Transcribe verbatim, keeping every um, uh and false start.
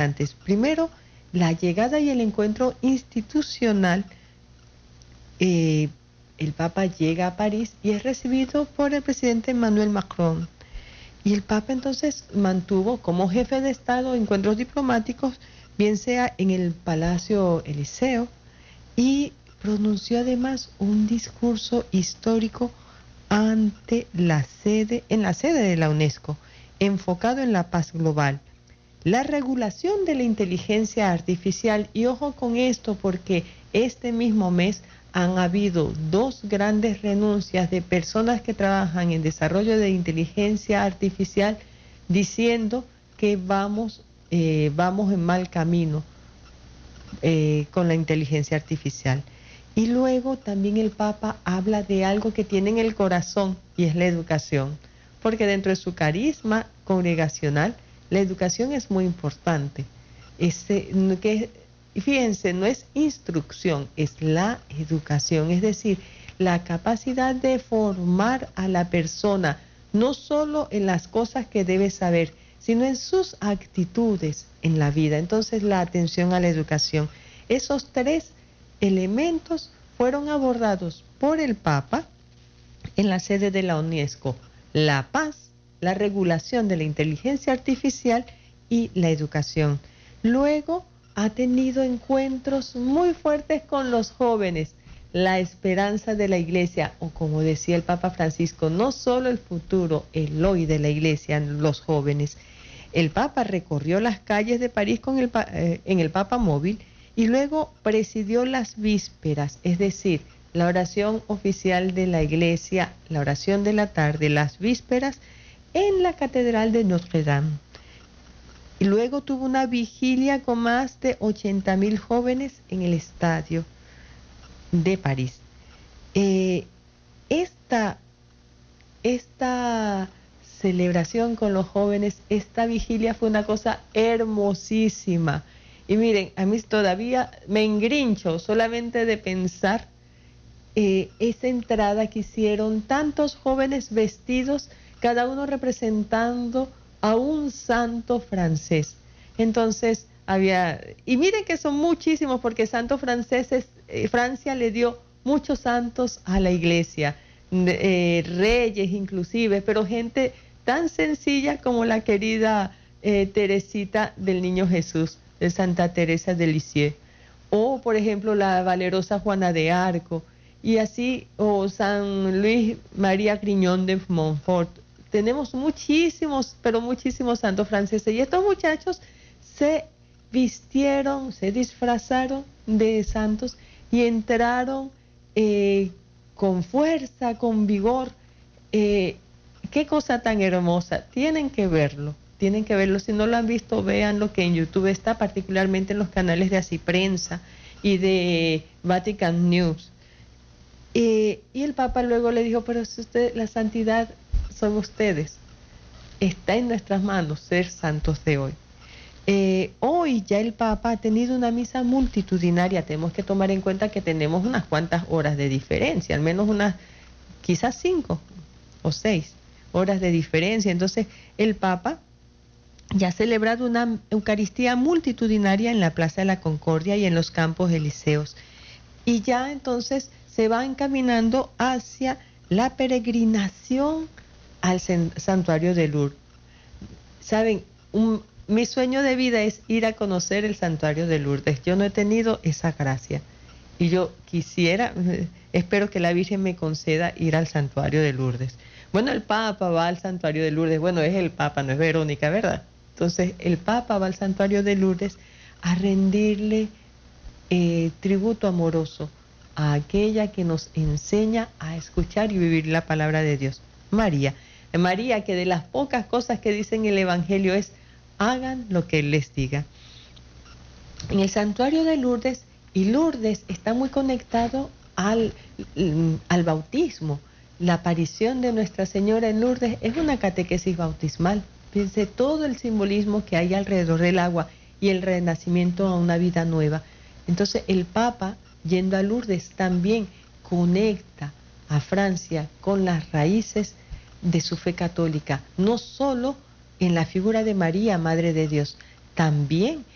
interesantes. Primero, la llegada y el encuentro institucional. Eh, el Papa llega a París y es recibido por el presidente Emmanuel Macron. Y el Papa entonces mantuvo como jefe de Estado encuentros diplomáticos, bien sea en el Palacio Eliseo, y pronunció además un discurso histórico ante la sede, en la sede de la UNESCO, enfocado en la paz global, la regulación de la inteligencia artificial. Y ojo con esto, porque este mismo mes han habido dos grandes renuncias de personas que trabajan en desarrollo de inteligencia artificial, diciendo que vamos, eh, vamos en mal camino eh, con la inteligencia artificial. Y luego también el Papa habla de algo que tiene en el corazón, y es la educación, porque dentro de su carisma congregacional, la educación es muy importante. Este, que, fíjense, no es instrucción, es la educación, es decir, la capacidad de formar a la persona, no solo en las cosas que debe saber, sino en sus actitudes en la vida. Entonces, la atención a la educación. Esos tres elementos fueron abordados por el Papa en la sede de la UNESCO: la paz, la regulación de la inteligencia artificial y la educación. Luego ha tenido encuentros muy fuertes con los jóvenes, la esperanza de la iglesia, o como decía el Papa Francisco, no solo el futuro, el hoy de la iglesia, los jóvenes. El Papa recorrió las calles de París con el, eh, en el Papa Móvil, y luego presidió las vísperas, es decir, la oración oficial de la iglesia, la oración de la tarde, las vísperas, en la Catedral de Notre Dame. Y luego tuvo una vigilia con más de ochenta mil jóvenes en el estadio de París. Eh, esta, esta celebración con los jóvenes, esta vigilia fue una cosa hermosísima. Y miren, a mí todavía me engrincho solamente de pensar eh, esa entrada que hicieron tantos jóvenes vestidos, cada uno representando a un santo francés. Entonces había, y miren que son muchísimos, porque santos franceses, eh, Francia le dio muchos santos a la iglesia, eh, reyes inclusive, pero gente tan sencilla como la querida eh, Teresita del Niño Jesús, de Santa Teresa de Lisieux, o por ejemplo la valerosa Juana de Arco, y así, o San Luis María Griñón de Montfort. Tenemos muchísimos, pero muchísimos santos franceses, y estos muchachos se vistieron, se disfrazaron de santos y entraron eh, con fuerza, con vigor. Eh, qué cosa tan hermosa, tienen que verlo, tienen que verlo. Si no lo han visto, véanlo, que en YouTube está, particularmente en los canales de Así Prensa y de Vatican News. Eh, y el Papa luego le dijo, pero si usted, la santidad son ustedes, está en nuestras manos ser santos de hoy. Eh, hoy ya el Papa ha tenido una misa multitudinaria. Tenemos que tomar en cuenta que tenemos unas cuantas horas de diferencia, al menos unas, quizás cinco o seis horas de diferencia. Entonces el Papa ya ha celebrado una Eucaristía multitudinaria en la Plaza de la Concordia y en los Campos Elíseos. Y ya entonces se va encaminando hacia la peregrinación al santuario de Lourdes. Saben, un, mi sueño de vida es ir a conocer el santuario de Lourdes. Yo no he tenido esa gracia. Y yo quisiera, espero que la Virgen me conceda ir al santuario de Lourdes. Bueno, el Papa va al santuario de Lourdes. Bueno, es el Papa, no es Verónica, ¿verdad? Entonces, el Papa va al santuario de Lourdes a rendirle eh, tributo amoroso a aquella que nos enseña a escuchar y vivir la palabra de Dios, María. María, que de las pocas cosas que dice en el Evangelio es, hagan lo que Él les diga. En el santuario de Lourdes, y Lourdes está muy conectado al, al bautismo. La aparición de Nuestra Señora en Lourdes es una catequesis bautismal. Fíjense todo el simbolismo que hay alrededor del agua y el renacimiento a una vida nueva. Entonces el Papa, yendo a Lourdes, también conecta a Francia con las raíces de su fe católica, no solo en la figura de María, Madre de Dios, también